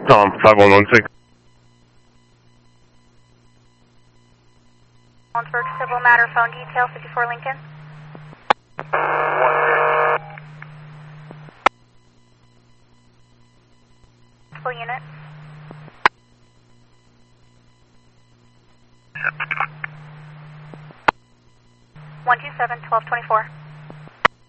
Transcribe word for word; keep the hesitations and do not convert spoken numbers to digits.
Tom, five one one six. Lawrenceburg Civil Matter Phone Detail, fifty-four Lincoln. Full unit. one two seven, twelve twenty-four.